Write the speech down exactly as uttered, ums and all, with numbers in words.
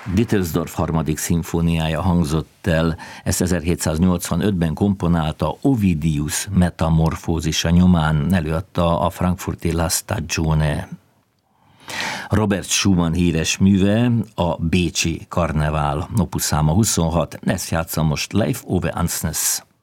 Dittelsdorf harmadik szimfóniája hangzott el, ezt ezerhétszáznyolcvanötben komponálta Ovidius metamorfózisa nyomán, előadta a frankfurti La Stagione. Robert Schumann híres műve, a Bécsi Karnevál, opus száma huszonhat, ezt játszom most Leif Ove Ansnes.